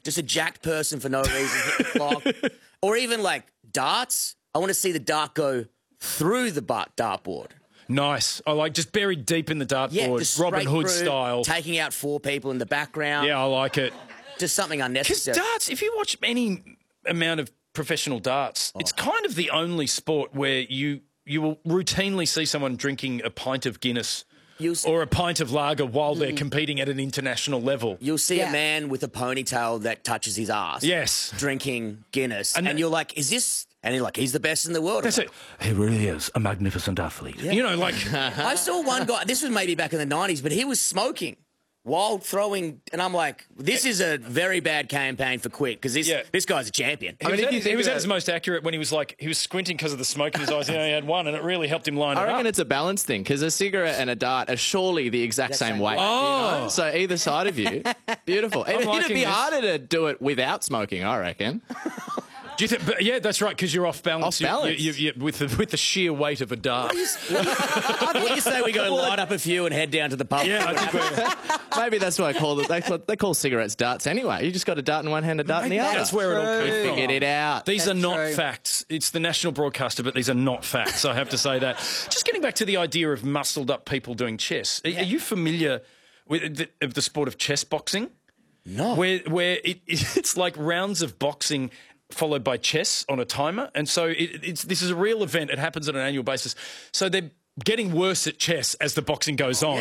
just a jacked person for no reason hit the clock. Or even like darts. I want to see the dart go through the dartboard. Nice. I like just buried deep in the dartboard, just Robin straight Hood through, style. Taking out 4 people in the background. Yeah, I like it. Just something unnecessary. Because darts, if you watch any amount of professional darts, it's kind of the only sport where you will routinely see someone drinking a pint of Guinness or a pint of lager while they're competing at an international level. You'll see a man with a ponytail that touches his ass. Yes. Drinking Guinness. And you're like, is this... And you're like, he's the best in the world. That's it. He really is a magnificent athlete. Yeah. You know, like... I saw one guy, this was maybe back in the 90s, but he was smoking while throwing, and I'm like, this is a very bad campaign for Quick, because this guy's a champion. He was at his most accurate when he was squinting because of the smoke in his eyes. He only had one, and it really helped him line it up. I reckon it's a balance thing, because a cigarette and a dart are surely the exact same weight. Oh. You know? So either side of you, beautiful. It'd be harder to do it without smoking, I reckon. Do you think? But yeah, that's right. Because you're off balance. Off balance. With the sheer weight of a dart. I thought you say we go light up a few and head down to the pub. Yeah, I think maybe that's what I call it. They call cigarettes darts anyway. You just got a dart in one hand, a dart in the other. That's where it all came from. Figured it out. These are not facts. It's the national broadcaster, but these are not facts. I have to say that. Just getting back to the idea of muscled up people doing chess. Are you familiar with the sport of chess boxing? No. Where it's like rounds of boxing followed by chess on a timer. And so this is a real event. It happens on an annual basis. So they're getting worse at chess as the boxing goes on,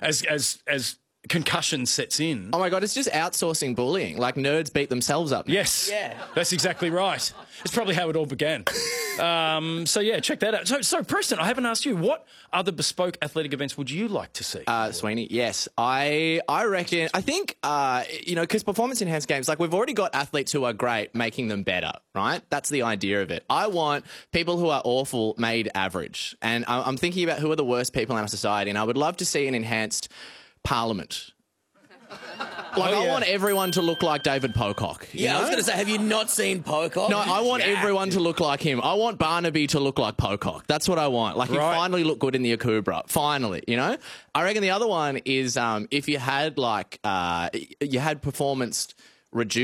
as concussion sets in. Oh, my God, it's just outsourcing bullying. Like, nerds beat themselves up now. Yes. Yeah. That's exactly right. It's probably how it all began. So, yeah, check that out. So, Preston, I haven't asked you, what other bespoke athletic events would you like to see? Sweeney, yes. I reckon, I think, because performance-enhanced games, like, we've already got athletes who are great making them better, right? That's the idea of it. I want people who are awful made average. And I'm thinking about who are the worst people in our society, and I would love to see an enhanced Parliament. I want everyone to look like David Pocock. I was going to say, have you not seen Pocock? No, I want everyone to look like him. I want Barnaby to look like Pocock. That's what I want. Like, he finally looked good in the Akubra. Finally, you know? I reckon the other one is if you had, you had performance reduced